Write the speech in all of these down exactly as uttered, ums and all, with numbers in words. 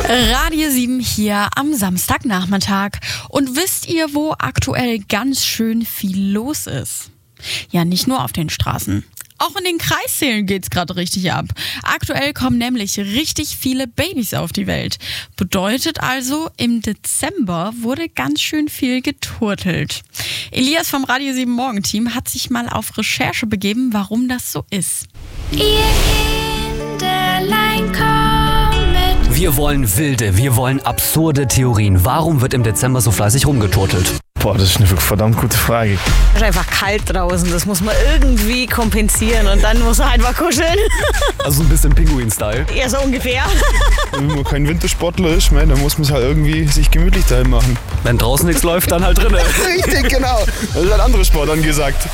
Radio sieben hier am Samstagnachmittag. Und wisst ihr, wo aktuell ganz schön viel los ist? Ja, nicht nur auf den Straßen. Auch in den Kreissälen geht's gerade richtig ab. Aktuell kommen nämlich richtig viele Babys auf die Welt. Bedeutet also, im Dezember wurde ganz schön viel geturtelt. Elias vom Radio sieben Morgenteam hat sich mal auf Recherche begeben, warum das so ist. Ihr Kinderlein kommt mit. Wir wollen wilde, wir wollen absurde Theorien. Warum wird im Dezember so fleißig rumgeturtelt? Boah, das ist eine verdammt gute Frage. Es ist einfach kalt draußen, das muss man irgendwie kompensieren und dann muss man einfach kuscheln. Also ein bisschen Pinguin-Style. Ja, so ungefähr. Wenn man kein Wintersportler ist, dann muss man es halt irgendwie sich gemütlich daheim machen. Wenn draußen nichts läuft, dann halt drinnen. Richtig, genau. Das ist ein anderer Sport angesagt.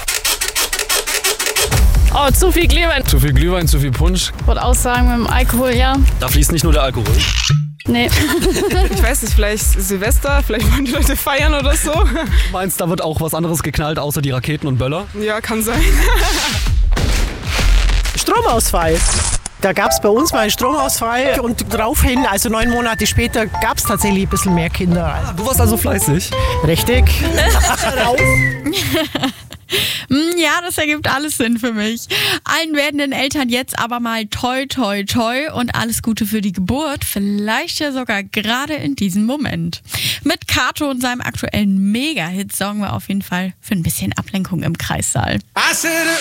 Oh, zu viel Glühwein. Zu viel Glühwein, zu viel Punsch. Ich würde auch sagen, mit dem Alkohol, ja. Da fließt nicht nur der Alkohol. Nee. Ich weiß nicht, vielleicht Silvester, vielleicht wollen die Leute feiern oder so. Du meinst, da wird auch was anderes geknallt, außer die Raketen und Böller? Ja, kann sein. Stromausfall. Da gab es bei uns mal einen Stromausfall und daraufhin, also neun Monate später, gab es tatsächlich ein bisschen mehr Kinder. Du warst also fleißig. Richtig. Ja, das ergibt alles Sinn für mich. Allen werdenden Eltern jetzt aber mal toi toi toi und alles Gute für die Geburt, vielleicht ja sogar gerade in diesem Moment. Mit Kato und seinem aktuellen Mega-Hit sorgen wir auf jeden Fall für ein bisschen Ablenkung im Kreissaal. I said